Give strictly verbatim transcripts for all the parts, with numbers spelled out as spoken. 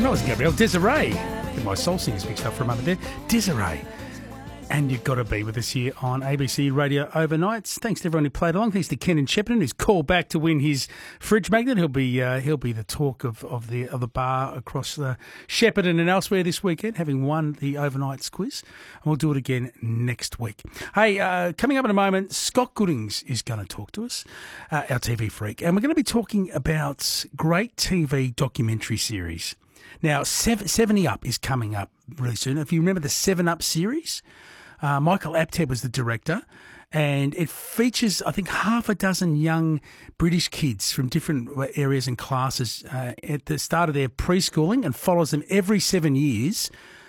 No, it was Gabrielle. Desiree. Get my soul singers mixed up for a moment there. Desiree. And you've got to be with us here on A B C Radio Overnights. Thanks to everyone who played along. Thanks to Ken in Shepparton, who's called back to win his fridge magnet. He'll be uh, he'll be the talk of, of the of the bar across the Shepparton and elsewhere this weekend, having won the Overnights quiz. And we'll do it again next week. Hey, uh, coming up in a moment, Scott Goodings is going to talk to us, uh, our T V freak. And we're going to be talking about great T V documentary series. Now, seventy Up is coming up really soon. If you remember the seven Up series, Uh, Michael Apted was the director, and it features, I think, half a dozen young British kids from different areas and classes uh, at the start of their preschooling, and follows them every seven years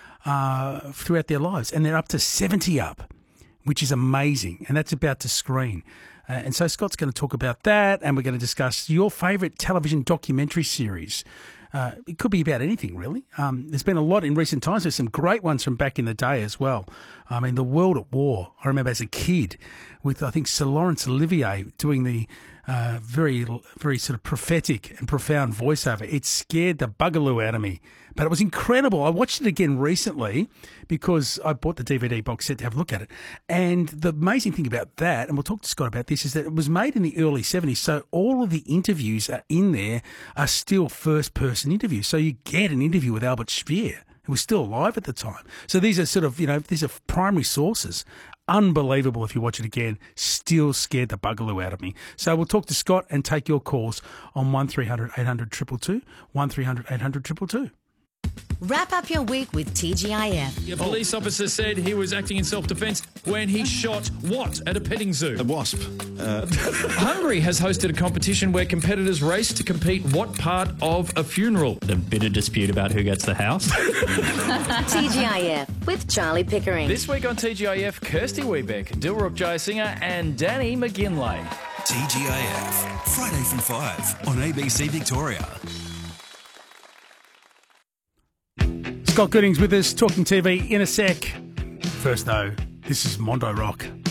uh, throughout their lives. And they're up to seventy Up, which is amazing, and that's about to screen. Uh, and so Scott's going to talk about that, and we're going to discuss your favourite television documentary series. Uh, it could be about anything, really. Um, there's been a lot in recent times. There's some great ones from back in the day as well. I mean, The World at War, I remember as a kid with, I think, Sir Laurence Olivier doing the uh, very, very sort of prophetic and profound voiceover. It scared the bugaloo out of me. But it was incredible. I watched it again recently because I bought the D V D box set to have a look at it. And the amazing thing about that, and we'll talk to Scott about this, is that it was made in the early seventies. So all of the interviews are in there are still first-person interviews. So you get an interview with Albert Speer, who was still alive at the time. So these are sort of, you know, these are primary sources. Unbelievable if you watch it again. Still scared the bugaloo out of me. So we'll talk to Scott and take your calls on one three hundred eight hundred two two two, one three hundred eight hundred two two two. Wrap up your week with T G I F. A police officer said he was acting in self-defence when he shot what at a petting zoo? A wasp. Uh... Hungary has hosted a competition where competitors race to compete what part of a funeral? The bitter dispute about who gets the house. T G I F with Charlie Pickering. This week on T G I F, Kirsty Wiebeck, Dilruk Jayasinger and Danny McGinlay. T G I F, Friday from five on A B C Victoria. Scott Goodings with us, talking T V in a sec. First, though, this is Mondo Rock.